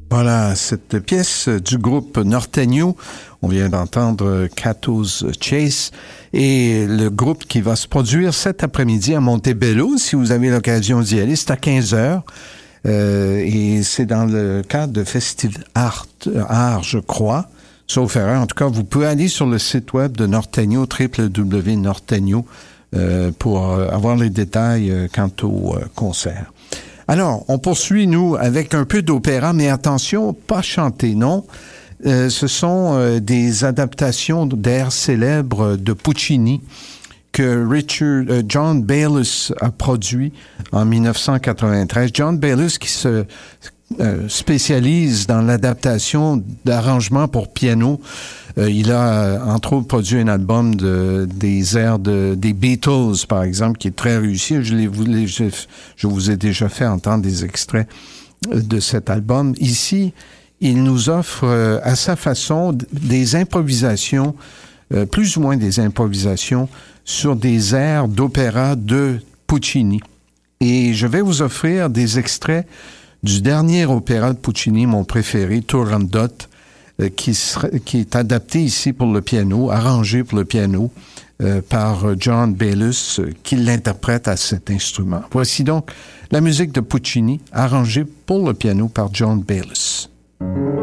Voilà, cette pièce du groupe Norteño, on vient d'entendre Cato's Chase, et le groupe qui va se produire cet après-midi à Montebello, si vous avez l'occasion d'y aller, c'est à 15h, et c'est dans le cadre de Festival Art, je crois, sauf erreur. En tout cas, vous pouvez aller sur le site web de Norteño, www.norteño, pour avoir les détails quant au concert. Alors, on poursuit, nous, avec un peu d'opéra, mais attention, pas chanté, non. Ce sont des adaptations d'airs célèbres de Puccini que John Bayliss a produit en 1993. John Bayliss qui se spécialise dans l'adaptation d'arrangements pour piano. Il a, entre autres, produit un album des airs des Beatles, par exemple, qui est très réussi. Je vous ai déjà fait entendre des extraits de cet album. Ici, il nous offre, à sa façon, des improvisations, plus ou moins des improvisations, sur des airs d'opéra de Puccini. Et je vais vous offrir des extraits du dernier opéra de Puccini, mon préféré, Turandot, qui est adapté ici pour le piano, arrangé pour le piano par John Bayliss, qui l'interprète à cet instrument. Voici donc la musique de Puccini, arrangée pour le piano par John Bayliss.